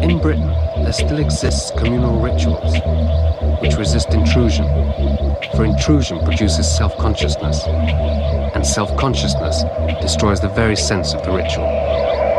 In Britain, there still exists communal rituals which resist intrusion, for intrusion produces self-consciousness, and self-consciousness destroys the very sense of the ritual.